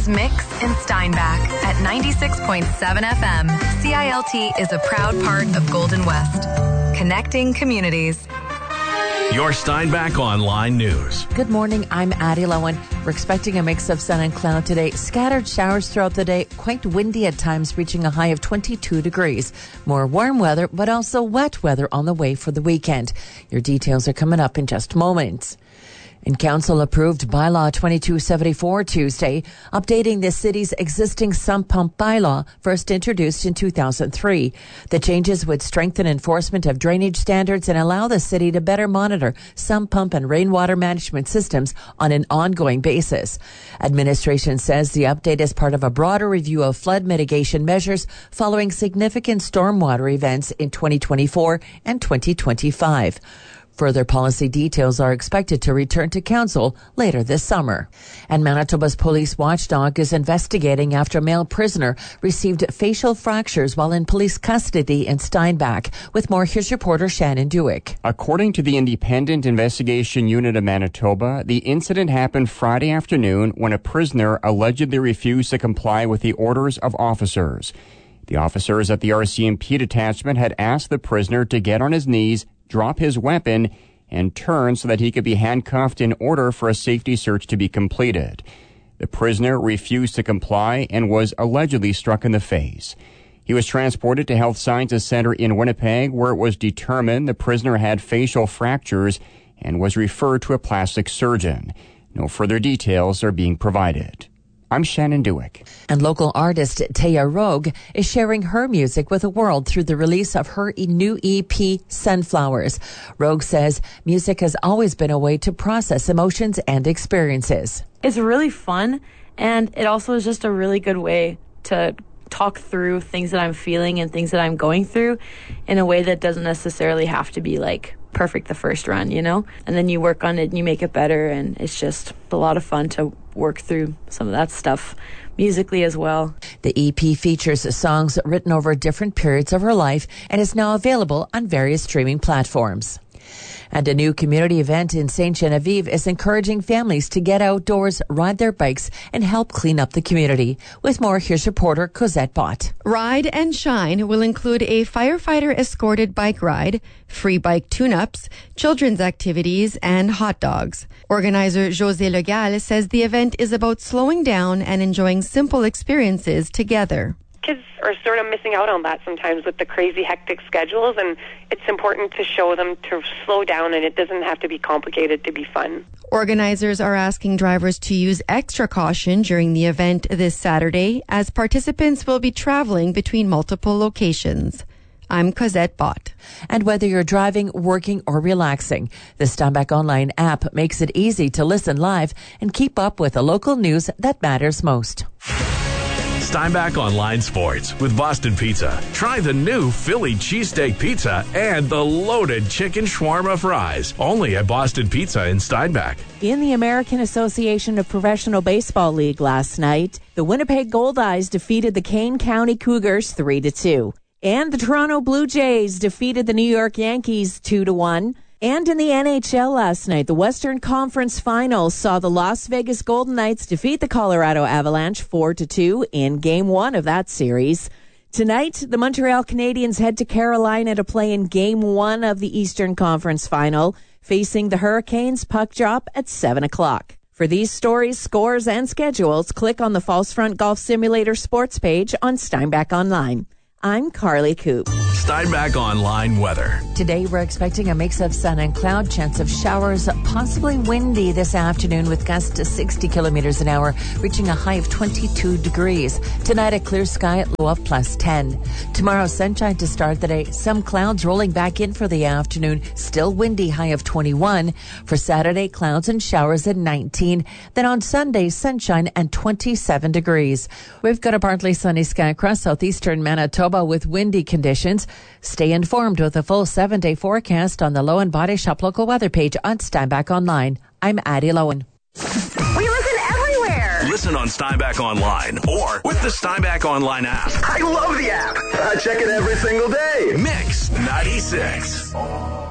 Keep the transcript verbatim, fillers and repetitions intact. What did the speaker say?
is Mix in Steinbach at ninety-six point seven F M. C I L T is a proud part of Golden West. Connecting communities. Your Steinbach Online News. Good morning, I'm Addie Lowen. We're expecting a mix of sun and cloud today. Scattered showers throughout the day, quite windy at times, reaching a high of twenty-two degrees. More warm weather, but also wet weather on the way for the weekend. Your details are coming up in just moments. And Council approved Bylaw twenty-two seventy-four Tuesday, updating the city's existing sump pump bylaw, first introduced in two thousand three. The changes would strengthen enforcement of drainage standards and allow the city to better monitor sump pump and rainwater management systems on an ongoing basis. Administration says the update is part of a broader review of flood mitigation measures following significant stormwater events in twenty twenty-four and twenty twenty-five. Further policy details are expected to return to council later this summer. And Manitoba's police watchdog is investigating after a male prisoner received facial fractures while in police custody in Steinbach. With more, here's reporter Shannon Dewick. According to the Independent Investigation Unit of Manitoba, the incident happened Friday afternoon when a prisoner allegedly refused to comply with the orders of officers. The officers at the R C M P detachment had asked the prisoner to get on his knees, drop his weapon, and turn so that he could be handcuffed in order for a safety search to be completed. The prisoner refused to comply and was allegedly struck in the face. He was transported to Health Sciences Centre in Winnipeg, where it was determined the prisoner had facial fractures and was referred to a plastic surgeon. No further details are being provided. I'm Shannon Dewick. And local artist Taya Rogue is sharing her music with the world through the release of her new E P, Sunflowers. Rogue says music has always been a way to process emotions and experiences. It's really fun, and it also is just a really good way to talk through things that I'm feeling and things that I'm going through in a way that doesn't necessarily have to be like perfect the first run, you know? And then you work on it and you make it better, and it's just a lot of fun to work through some of that stuff musically as well. The E P features songs written over different periods of her life and is now available on various streaming platforms. And a new community event in Saint Genevieve is encouraging families to get outdoors, ride their bikes, and help clean up the community. With more, here's reporter Cosette Bott. Ride and Shine will include a firefighter-escorted bike ride, free bike tune-ups, children's activities, and hot dogs. Organizer José Legal says the event is about slowing down and enjoying simple experiences together. Kids are sort of missing out on that sometimes with the crazy hectic schedules, and it's important to show them to slow down, and it doesn't have to be complicated to be fun. Organizers are asking drivers to use extra caution during the event this Saturday, as participants will be traveling between multiple locations. I'm Cosette Bott. And whether you're driving, working, or relaxing, the Steinbach Online app makes it easy to listen live and keep up with the local news that matters most. Steinbach Online Sports with Boston Pizza. Try the new Philly cheesesteak pizza and the loaded chicken shawarma fries. Only at Boston Pizza in Steinbach. In the American Association of Professional Baseball League last night, the Winnipeg Goldeyes defeated the Kane County Cougars three to two. And the Toronto Blue Jays defeated the New York Yankees two to one. And in the N H L last night, the Western Conference Finals saw the Las Vegas Golden Knights defeat the Colorado Avalanche four to two in Game one of that series. Tonight, the Montreal Canadiens head to Carolina to play in Game one of the Eastern Conference Final, facing the Hurricanes. Puck drop at seven o'clock. For these stories, scores, and schedules, click on the False Front Golf Simulator sports page on Steinbach Online. I'm Carly Coop. Steinbach Online weather. Today, we're expecting a mix of sun and cloud, chance of showers, possibly windy this afternoon with gusts to sixty kilometers an hour, reaching a high of twenty-two degrees. Tonight, a clear sky at low of plus ten. Tomorrow, sunshine to start the day. Some clouds rolling back in for the afternoon. Still windy, high of twenty-one. For Saturday, clouds and showers at nineteen. Then on Sunday, sunshine and twenty-seven degrees. We've got a partly sunny sky across southeastern Manitoba with windy conditions. Stay informed with a full seven-day forecast on the Low and Body Shop local weather page on Steinbach Online. I'm Addie Lowen. We listen everywhere. Listen on Steinbach Online or with the Steinbach Online app. I love the app. I check it every single day. Mix ninety-six.